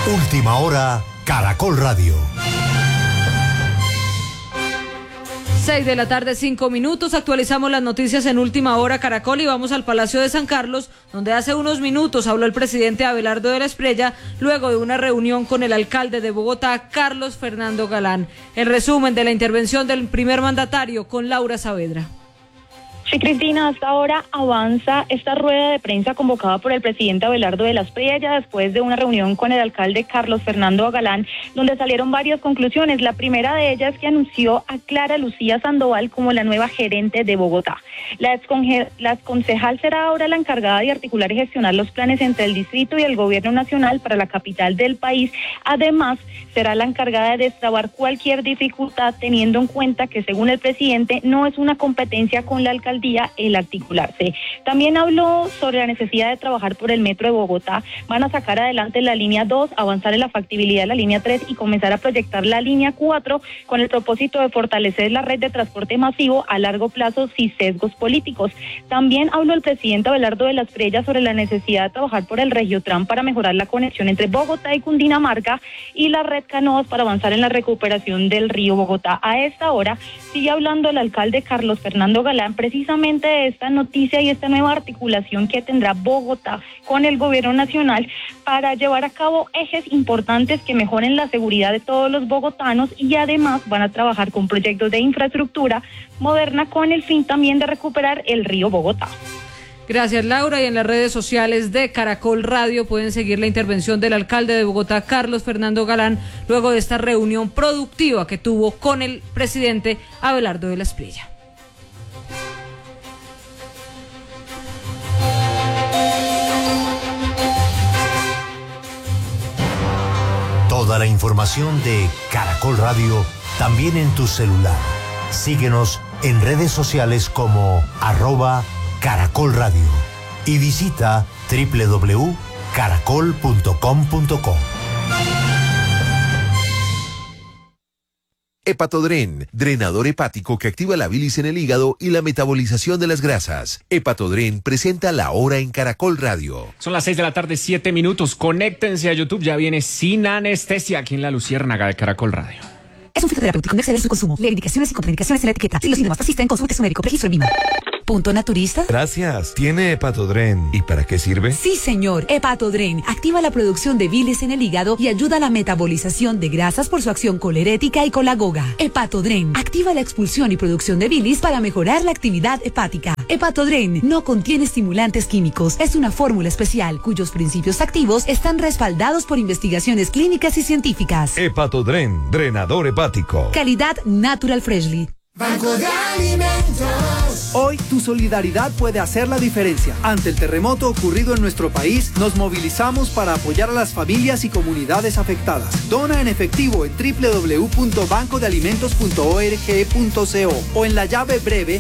Última hora, Caracol Radio. 6 de la tarde, 5 minutos. Actualizamos las noticias en Última Hora Caracol y vamos al Palacio de San Carlos, donde hace unos minutos habló el presidente Abelardo de la Espriella luego de una reunión con el alcalde de Bogotá, Carlos Fernando Galán. El resumen de la intervención del primer mandatario con Laura Saavedra. Sí, Cristina, hasta ahora avanza esta rueda de prensa convocada por el presidente Abelardo de la Espriella después de una reunión con el alcalde Carlos Fernando Galán, donde salieron varias conclusiones. La primera de ellas que anunció a Clara Lucía Sandoval como la nueva gerente de Bogotá. La exconcejal será ahora la encargada de articular y gestionar los planes entre el distrito y el gobierno nacional para la capital del país. Además, será la encargada de destrabar cualquier dificultad, teniendo en cuenta que, según el presidente, no es una competencia con la alcaldía el articularse. También habló sobre la necesidad de trabajar por el metro de Bogotá. Van a sacar adelante la línea 2, avanzar en la factibilidad de la línea 3 y comenzar a proyectar la línea 4 con el propósito de fortalecer la red de transporte masivo a largo plazo sin sesgos políticos. También habló el presidente Abelardo de la Espriella sobre la necesidad de trabajar por el Regiotram para mejorar la conexión entre Bogotá y Cundinamarca y la red Canoas para avanzar en la recuperación del río Bogotá. A esta hora sigue hablando el alcalde Carlos Fernando Galán precisamente de esta noticia y esta nueva articulación que tendrá Bogotá con el gobierno nacional para llevar a cabo ejes importantes que mejoren la seguridad de todos los bogotanos y además van a trabajar con proyectos de infraestructura moderna con el fin también de recuperar el río Bogotá. Gracias, Laura. Y en las redes sociales de Caracol Radio pueden seguir la intervención del alcalde de Bogotá, Carlos Fernando Galán, luego de esta reunión productiva que tuvo con el presidente Abelardo de la Espriella. Toda la información de Caracol Radio también en tu celular. Síguenos en redes sociales como @Caracol Radio y visita www.caracol.com.co. Hepatodren, drenador hepático que activa la bilis en el hígado y la metabolización de las grasas. Hepatodren presenta La Hora en Caracol Radio. Son las 6 de la tarde, 7 minutos. Conéctense a YouTube, ya viene Sin Anestesia aquí en La Luciérnaga de Caracol Radio. Es un fitoterapéutico, no exceder su consumo. Lee indicaciones y contraindicaciones en la etiqueta. Si los síntomas persisten, consulte a su médico. Registro en Lima. ¿Punto naturista? Gracias. ¿Tiene Hepatodren? ¿Y para qué sirve? Sí, señor. Hepatodren activa la producción de bilis en el hígado y ayuda a la metabolización de grasas por su acción colerética y colagoga. Hepatodren activa la expulsión y producción de bilis para mejorar la actividad hepática. Hepatodren no contiene estimulantes químicos. Es una fórmula especial cuyos principios activos están respaldados por investigaciones clínicas y científicas. Hepatodren, drenador hepático. Calidad Natural Freshly. Banco de Alimentos. Hoy tu solidaridad puede hacer la diferencia. Ante el terremoto ocurrido en nuestro país, nos movilizamos para apoyar a las familias y comunidades afectadas. Dona en efectivo en www.bancodealimentos.org.co o en la llave breve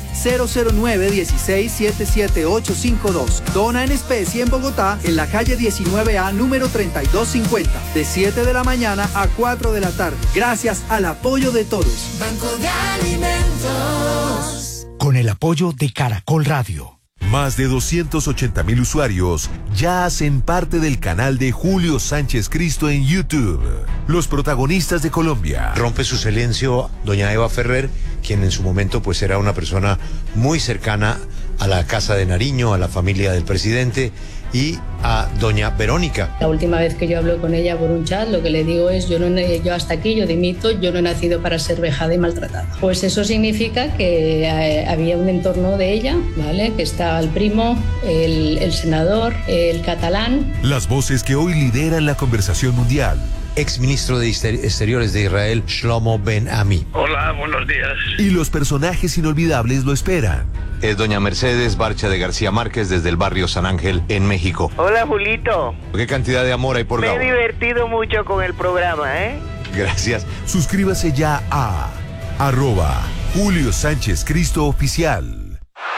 009-16-77852. Dona en especie en Bogotá, en la calle 19A número 3250, de 7 de la mañana a 4 de la tarde. Gracias al apoyo de todos. Banco de Alimentos. Con el apoyo de Caracol Radio. Más de 280,000 usuarios ya hacen parte del canal de Julio Sánchez Cristo en YouTube. Los protagonistas de Colombia. Rompe su silencio doña Eva Ferrer, quien en su momento pues era una persona muy cercana a la Casa de Nariño, a la familia del presidente, y a doña Verónica. La última vez que yo hablo con ella por un chat, lo que le digo es, yo hasta aquí, yo dimito, yo no he nacido para ser vejada y maltratada. Pues eso significa que había un entorno de ella, ¿vale? Que está el primo, el senador, el catalán. Las voces que hoy lideran la conversación mundial. Exministro de Exteriores de Israel, Shlomo Ben Ami. Hola, buenos días. Y los personajes inolvidables lo esperan. Es doña Mercedes Barcha de García Márquez desde el barrio San Ángel en México. Hola, Julito. ¿Qué cantidad de amor hay por Me Gabo? he divertido mucho con el programa, ¿eh? Gracias. Suscríbase ya a @Julio Sánchez Cristo Oficial.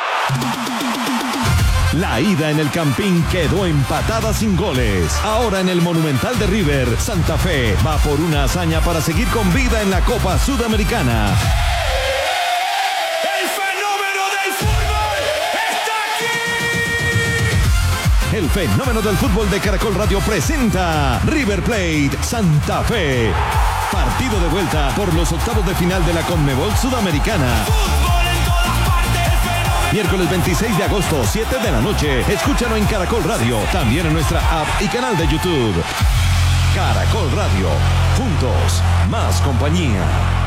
La ida en el Campín quedó empatada sin goles. Ahora en el Monumental de River, Santa Fe va por una hazaña para seguir con vida en la Copa Sudamericana. ¡El fenómeno del fútbol está aquí! El El fenómeno del fútbol de Caracol Radio presenta River Plate Santa Fe. Partido de vuelta por los octavos de final de la Conmebol Sudamericana. Miércoles 26 de agosto, 7 de la noche. Escúchalo en Caracol Radio, también en nuestra app y canal de YouTube. Caracol Radio, juntos, más compañía.